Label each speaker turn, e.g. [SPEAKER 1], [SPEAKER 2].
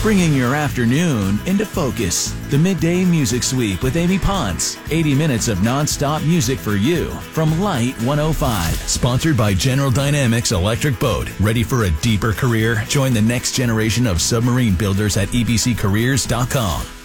[SPEAKER 1] bringing your afternoon into focus. The Midday Music Sweep with Amy Ponce. 80 minutes of non-stop music for you from Light 105. Sponsored by General Dynamics Electric Boat. Ready for a deeper career? Join the next generation of submarine builders at ebccareers.com.